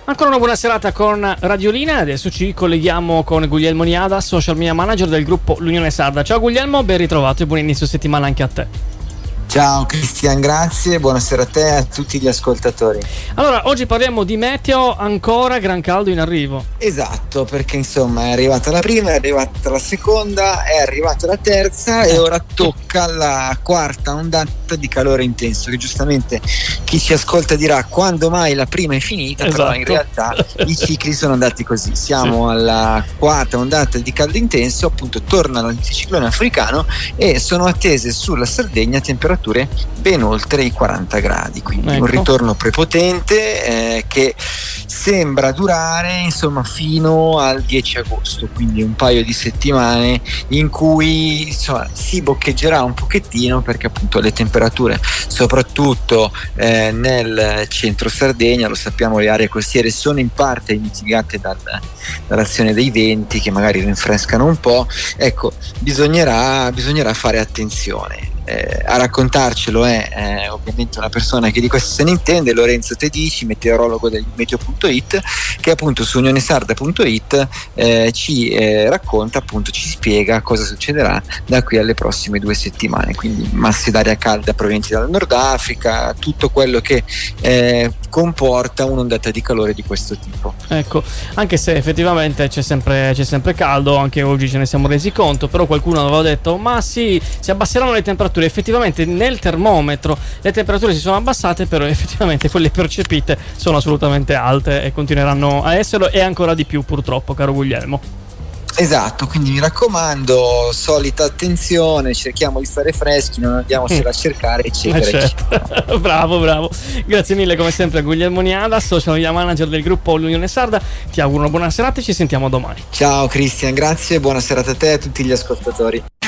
Ancora una buona serata con Radiolina. Adesso ci colleghiamo con Guglielmo Niada, social media manager del gruppo L'Unione Sarda. Ciao Guglielmo, ben ritrovato e buon inizio settimana anche a te. Ciao Cristian, grazie, buonasera a te e a tutti gli ascoltatori. Allora, oggi parliamo di meteo, ancora gran caldo in arrivo. Esatto, perché insomma è arrivata la prima, è arrivata la seconda, è arrivata la terza e ora tocca la quarta ondata di calore intenso, che giustamente chi ci ascolta dirà quando mai la prima è finita, esatto. Però in realtà i cicli sono andati così, siamo alla quarta ondata di caldo intenso, appunto torna l'anticiclone africano e sono attese sulla Sardegna temperature ben oltre i 40 gradi, quindi un ritorno prepotente che sembra durare insomma fino al 10 agosto, quindi un paio di settimane in cui insomma si boccheggerà un pochettino, perché appunto le temperature soprattutto nel centro Sardegna, lo sappiamo, le aree costiere sono in parte mitigate dall'azione dei venti che magari rinfrescano un po'. Ecco, bisognerà fare attenzione. A raccontarcelo è ovviamente una persona che di questo se ne intende, Lorenzo Tedici, meteorologo del meteo.it, che appunto su unionesarda.it ci racconta, appunto ci spiega cosa succederà da qui alle prossime 2 settimane, quindi masse d'aria calda provenienti dal Nord Africa, tutto quello che comporta un'ondata di calore di questo tipo. Ecco, anche se effettivamente c'è sempre caldo, anche oggi ce ne siamo resi conto, però qualcuno aveva detto ma sì, si abbasseranno le temperature. Effettivamente nel termometro le temperature si sono abbassate, però effettivamente quelle percepite sono assolutamente alte e continueranno a esserlo, e ancora di più purtroppo, caro Guglielmo. Esatto, quindi mi raccomando, solita attenzione, cerchiamo di stare freschi, non andiamocela a cercare, eccetera, certo. eccetera. Bravo, grazie mille come sempre a Guglielmo Niada, social media manager del gruppo L'Unione Sarda. Ti auguro una buona serata e ci sentiamo domani. Ciao Cristian, grazie, buona serata a te e a tutti gli ascoltatori.